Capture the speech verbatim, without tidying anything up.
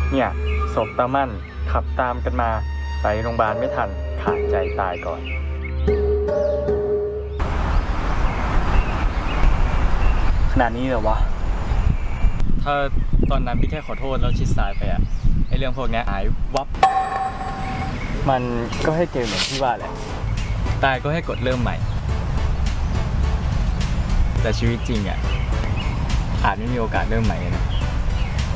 เนี่ยศพตามั่นขับตามกันมาไปโรงพยาบาลไม่ทันขาดใจตายก่อนขนาดนี้เหรอวะถ้าตอนนั้นพี่แค่ขอโทษแล้วชิดซ้ายไปอะไอเรื่องพวกนี้หายวับมันก็ให้เจอเหมือนที่ว่าแหละตายก็ให้กดเริ่มใหม่แต่ชีวิตจริงอะอาจไม่มีโอกาสเริ่มใหม่นะ